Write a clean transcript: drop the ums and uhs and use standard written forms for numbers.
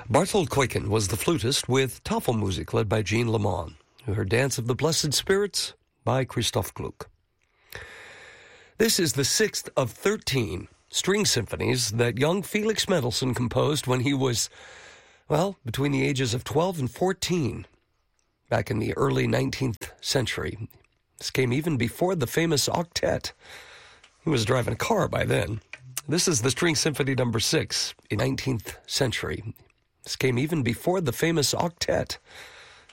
Barthold Kuiken was the flutist with Tafelmusik led by Jean Lamont. You heard Dance of the Blessed Spirits by Christoph Gluck. This is the sixth of 13 string symphonies that young Felix Mendelssohn composed when he was, between the ages of 12 and 14, back in the early 19th century. This came even before the famous octet. He was driving a car by then. This is the String Symphony No. 6 in 19th century. This came even before the famous octet.